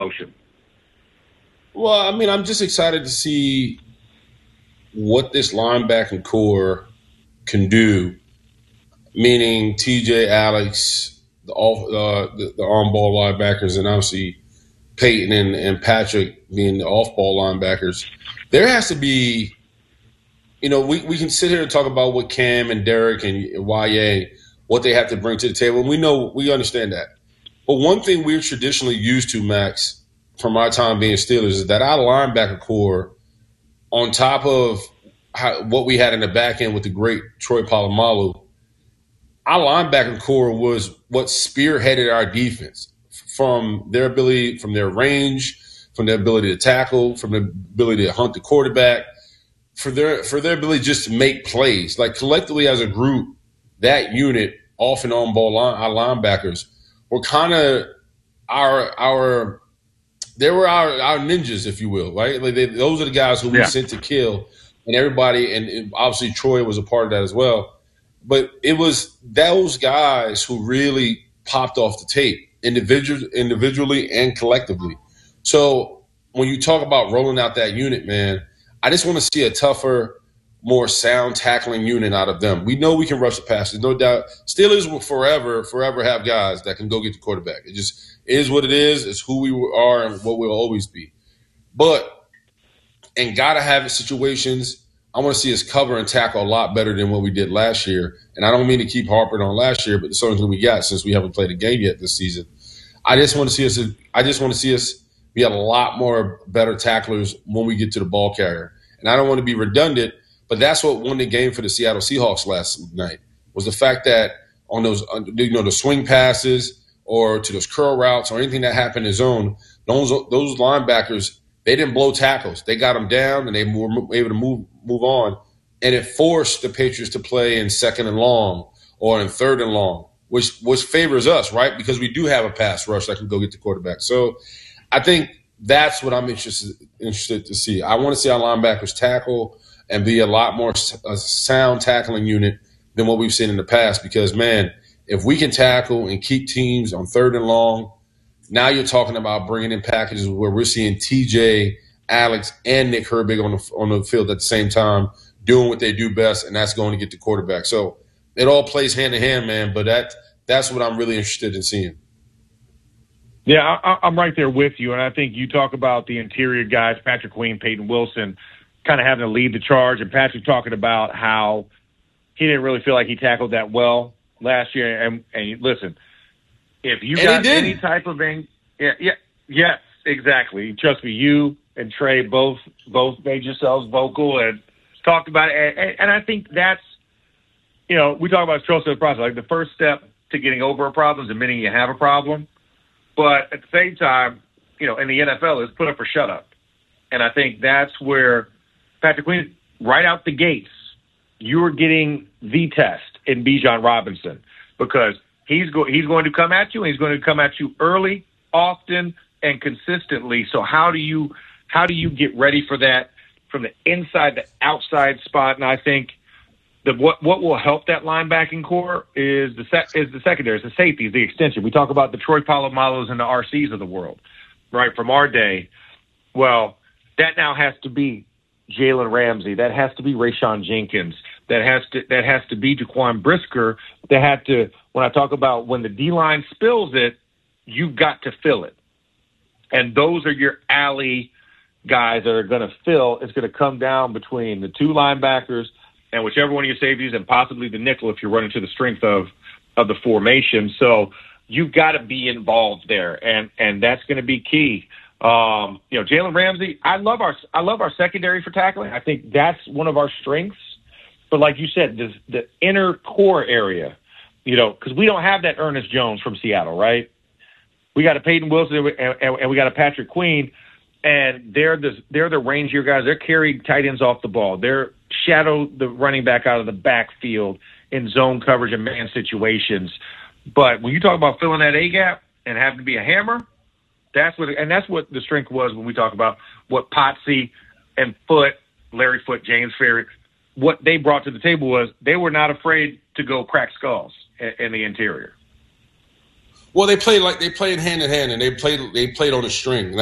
motion. Well, I mean, I'm just excited to see what this linebacking core can do. Meaning TJ, Alex, the on ball linebackers, and obviously Peyton and Patrick being the off ball linebackers. There has to be, we can sit here and talk about what Cam and Derek and YA, what they have to bring to the table. And we understand that. But one thing we're traditionally used to, Max, from our time being Steelers, is that our linebacker core, on top of what we had in the back end with the great Troy Polamalu, our linebacker core was what spearheaded our defense from their ability, from their range, from their ability to tackle, from their ability to hunt the quarterback, for their ability just to make plays. Like collectively as a group, that unit, off and on ball our linebackers, were kind of our ninjas, if you will, right? Like those are the guys who we sent to kill, and everybody, and obviously Troy was a part of that as well. But it was those guys who really popped off the tape, individually and collectively. So when you talk about rolling out that unit, man, I just want to see a tougher, more sound tackling unit out of them. We know we can rush the passes, no doubt. Steelers will forever have guys that can go get the quarterback. It just is what it is. It's who we are and what we'll always be. But in gotta have it situations, I want to see us cover and tackle a lot better than what we did last year. And I don't mean to keep harping on last year, but the only thing we got since we haven't played a game yet this season. I just want to see us be a lot more better tacklers when we get to the ball carrier. And I don't want to be redundant, but that's what won the game for the Seattle Seahawks last night, was the fact that on those, the swing passes or to those curl routes or anything that happened in zone, those linebackers, they didn't blow tackles. They got them down and they were able to move on. And it forced the Patriots to play in second and long or in third and long, which favors us, right? Because we do have a pass rush that can go get the quarterback. So I think that's what I'm interested to see. I want to see our linebackers tackle and be a lot more a sound tackling unit than what we've seen in the past. Because, man, if we can tackle and keep teams on third and long, now you're talking about bringing in packages where we're seeing TJ, Alex, and Nick Herbig on the field at the same time doing what they do best, and that's going to get the quarterback. So it all plays hand in hand, man, but that's what I'm really interested in seeing. Yeah, I'm right there with you, and I think you talk about the interior guys, Patrick Queen, Peyton Wilson, kind of having to lead the charge, and Patrick talking about how he didn't really feel like he tackled that well last year. And listen, if you got any type of thing, yes, exactly. Trust me, you and Trey both made yourselves vocal and talked about it. And I think that's, we talk about the process. Like the first step to getting over a problem is admitting you have a problem. But at the same time, in the NFL is put up or shut up. And I think that's where Patrick Queen, right out the gates, you are getting the test in Bijan Robinson, because he's going to come at you, and he's going to come at you early, often, and consistently. So how do you get ready for that from the inside to outside spot? And I think what will help that linebacking core is the secondary, the safeties, the extension. We talk about the Troy Palomalus and the RCs of the world, right, from our day. Well, that now has to be Jalen Ramsey. That has to be Rayshawn Jenkins. That has to be Jaquan Brisker. When I talk about when the D-line spills it, you've got to fill it. And those are your alley guys that are going to fill. It's going to come down between the two linebackers and whichever one of your safeties, and possibly the nickel if you're running to the strength of the formation. So you've got to be involved there, and that's going to be key. Jalen Ramsey, I love our secondary for tackling. I think that's one of our strengths. But like you said, the inner core area, because we don't have that Ernest Jones from Seattle, right? We got a Peyton Wilson and we got a Patrick Queen, and they're the rangier guys. They're carrying tight ends off the ball. They're shadow the running back out of the backfield in zone coverage and man situations. But when you talk about filling that A gap and having to be a hammer, that's what the strength was when we talk about what Potsy and Foote, Larry Foote, James Ferry, what they brought to the table was they were not afraid to go crack skulls in the interior. Well, they played hand in hand, and they played on a string.